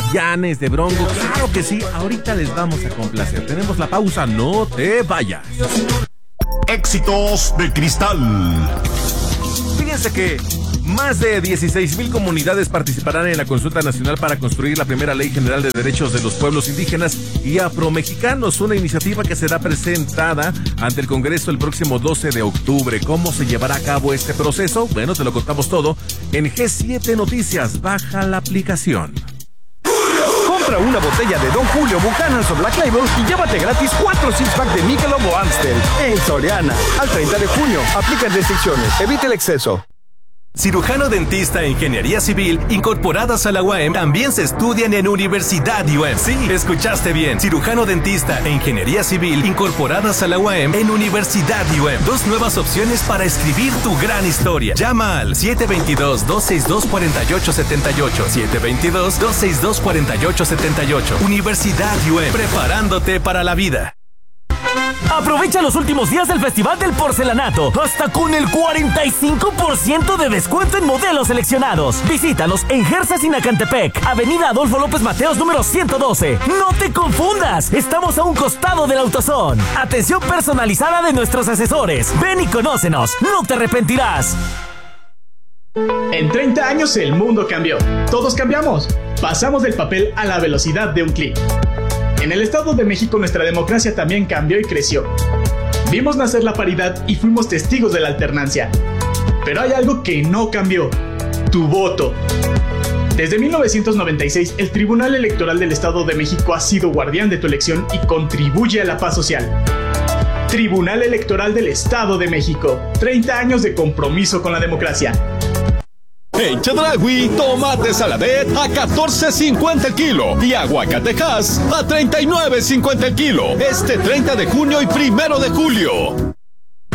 Magallanes, de Bronco. Claro que sí, ahorita les vamos a complacer. Tenemos la pausa, no te vayas. Éxitos de Cristal. Fíjense que más de 16,000 comunidades participarán en la consulta nacional para construir la primera ley general de derechos de los pueblos indígenas y afromexicanos, una iniciativa que será presentada ante el Congreso el próximo 12 de octubre. ¿Cómo se llevará a cabo este proceso? Bueno, te lo contamos todo en G7 Noticias. Baja la aplicación. Compra una botella de Don Julio Buchanan's o Black Label y llévate gratis 4 six-pack de Michelob o Amstel en Soriana. Al 30 de junio, aplican restricciones. Evite el exceso. Cirujano dentista e ingeniería civil incorporadas a la UAM también se estudian en Universidad UAM. Sí, escuchaste bien. Cirujano dentista e ingeniería civil incorporadas a la UAM en Universidad UAM. 2 nuevas opciones para escribir tu gran historia. Llama al 722-262-4878. 722-262-4878. Universidad UAM. Preparándote para la vida. Aprovecha los últimos días del Festival del Porcelanato, hasta con el 45% de descuento en modelos seleccionados. Visítanos en Gersa Sinacantepec, Avenida Adolfo López Mateos, número 112. ¡No te confundas! Estamos a un costado del AutoZone. Atención personalizada de nuestros asesores. Ven y conócenos, no te arrepentirás. En 30 años el mundo cambió. Todos cambiamos. Pasamos del papel a la velocidad de un clic. En el Estado de México nuestra democracia también cambió y creció. Vimos nacer la paridad y fuimos testigos de la alternancia. Pero hay algo que no cambió: tu voto. Desde 1996, el Tribunal Electoral del Estado de México ha sido guardián de tu elección y contribuye a la paz social. Tribunal Electoral del Estado de México. 30 años de compromiso con la democracia. En Chedraui, tomate Saladet a $14.50 el kilo y aguacatejas a $39.50 el kilo. Este 30 de junio y 1 de julio.